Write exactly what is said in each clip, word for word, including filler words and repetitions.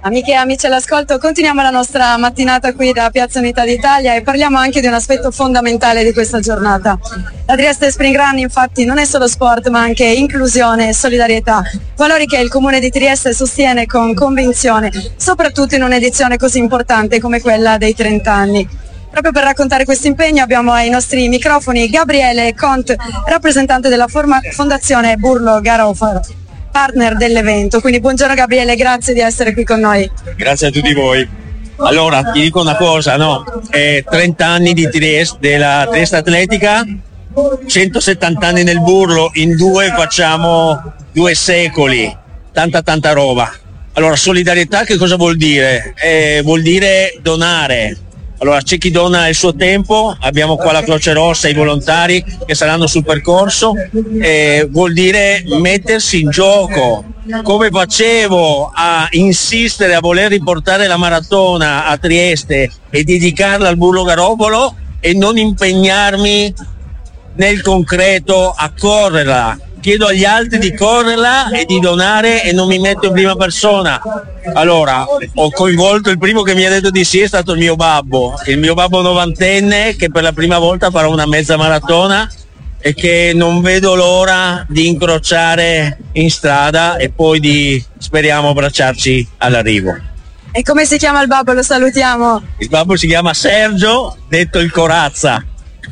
Amiche e amici all'ascolto, continuiamo la nostra mattinata qui da Piazza Unità d'Italia e parliamo anche di un aspetto fondamentale di questa giornata. La Trieste Spring Run infatti non è solo sport ma anche inclusione e solidarietà, valori che il Comune di Trieste sostiene con convinzione, soprattutto in un'edizione così importante come quella dei trenta anni. Proprio per raccontare questo impegno abbiamo ai nostri microfoni Gabriele Cont, rappresentante della forma- Fondazione Burlo Garofalo, partner dell'evento. Quindi buongiorno Gabriele, grazie di essere qui con noi. Grazie a tutti voi. Allora ti dico una cosa, no? Eh, trenta anni di Trieste, della Trieste Atletica, centosettanta anni nel Burlo, in due facciamo due secoli, tanta tanta roba. Allora solidarietà che cosa vuol dire? Eh, vuol dire donare. Allora c'è chi dona il suo tempo, abbiamo qua la Croce Rossa, i volontari che saranno sul percorso, eh, vuol dire mettersi in gioco, come facevo a insistere a voler riportare la maratona a Trieste e dedicarla al Burlo Garofalo e non impegnarmi nel concreto a correrla. Chiedo agli altri di correrla e di donare e non mi metto in prima persona. Allora, ho coinvolto, il primo che mi ha detto di sì è stato il mio babbo, il mio babbo novantenne che per la prima volta farà una mezza maratona e che non vedo l'ora di incrociare in strada e poi di, speriamo, abbracciarci all'arrivo. E come si chiama il babbo? Lo salutiamo. Il babbo si chiama Sergio, detto il Corazza.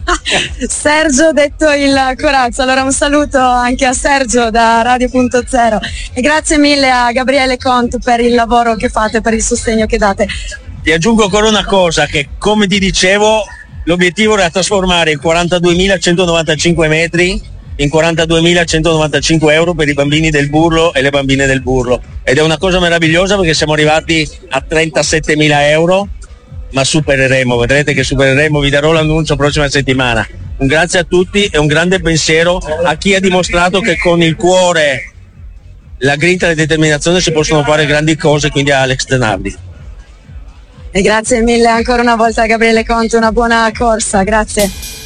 Sergio detto il Corazza, allora un saluto anche a Sergio da Radio Punto Zero e grazie mille a Gabriele Cont per il lavoro che fate, per il sostegno che date. Ti aggiungo ancora una cosa, che come ti dicevo l'obiettivo era trasformare i quarantaduemilacentonovantacinque metri in quarantaduemilacentonovantacinque euro per i bambini del Burlo e le bambine del Burlo, ed è una cosa meravigliosa perché siamo arrivati a trentasettemila euro, ma supereremo, vedrete che supereremo, vi darò l'annuncio prossima settimana. Un grazie a tutti e un grande pensiero a chi ha dimostrato che con il cuore, la grinta e la determinazione si possono fare grandi cose, quindi a Alex Denardi. E grazie mille ancora una volta a Gabriele Conte, una buona corsa, grazie.